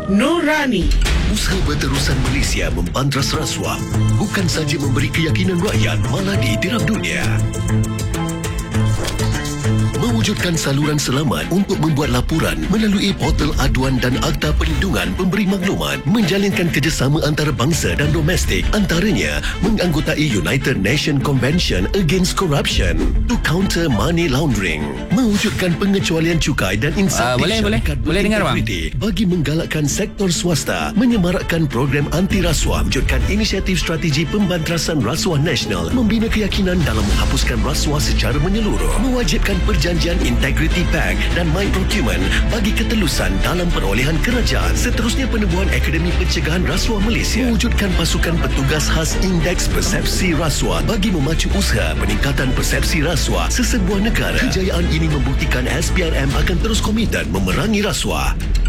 Nurani. Usaha berterusan Malaysia membantras rasuah bukan saja memberi keyakinan rakyat, malah ditiram dunia. Mewujudkan saluran selamat untuk membuat laporan melalui portal aduan dan Akta Perlindungan Pemberi Maklumat, menjalinkan kerjasama antarabangsa dan domestik, antaranya menganggotai United Nations Convention Against Corruption to counter money laundering, mewujudkan pengecualian cukai dan insentif boleh dengar bang, bagi menggalakkan sektor swasta, menyemarakkan program anti rasuah, wujudkan inisiatif strategi pembantrasan rasuah nasional, membina keyakinan dalam menghapuskan rasuah secara menyeluruh, mewajibkan perjanjian Integrity Pact dan My Procurement bagi ketelusan dalam perolehan kerajaan. Seterusnya, penubuhan Akademi Pencegahan Rasuah Malaysia, mewujudkan pasukan petugas khas Indeks Persepsi Rasuah bagi memacu usaha peningkatan persepsi rasuah sesebuah negara. Kejayaan ini membuktikan SPRM akan terus komited memerangi rasuah.